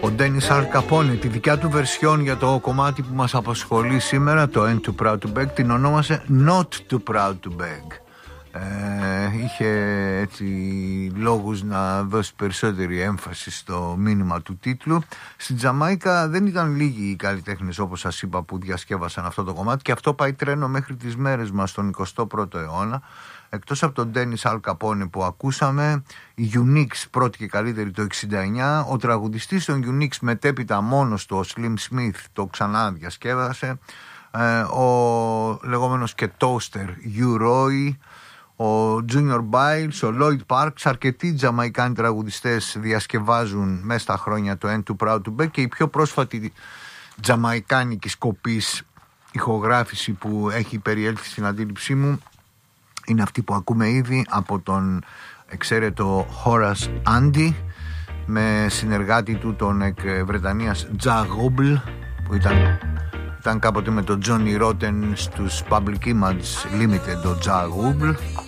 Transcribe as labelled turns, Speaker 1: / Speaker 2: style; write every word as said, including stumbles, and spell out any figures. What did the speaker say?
Speaker 1: Ο Dennis Al Capone τη δικιά του βερσιόν για το κομμάτι που μας απασχολεί σήμερα, το Ain't Too Proud to Beg, την ονόμασε Not Too Proud to Beg. Ε, είχε έτσι λόγους να δώσει περισσότερη έμφαση στο μήνυμα του τίτλου. Στην Τζαμάικα δεν ήταν λίγοι οι καλλιτέχνες, όπως σας είπα, που διασκεύασαν αυτό το κομμάτι, και αυτό πάει τρένο μέχρι τις μέρες μας στον εικοστό πρώτο αιώνα. Εκτός από τον Dennis Al Capone που ακούσαμε, η Unix πρώτη και καλύτερη το εξήντα εννιά, ο τραγουδιστής των Unix μετέπειτα μόνος του, ο Slim Smith, το ξανά διασκεύασε, ε, ο λεγόμενος και Toaster Hugh Roy, ο Junior Biles, ο Lloyd Parks, αρκετοί τζαμαϊκάνοι τραγουδιστές διασκευάζουν μέσα στα χρόνια το Ain't Too Proud to Beg, και η πιο πρόσφατη τζαμαϊκάνικη σκοπής ηχογράφηση που έχει περιέλθει στην αντίληψή μου είναι αυτή που ακούμε ήδη από τον εξαίρετο Horace Andy με συνεργάτη του τον εκ Βρετανίας Ja Rubel, που ήταν, ήταν κάποτε με τον Johnny Rotten στους Public Image Limited, ο Ja Rubel.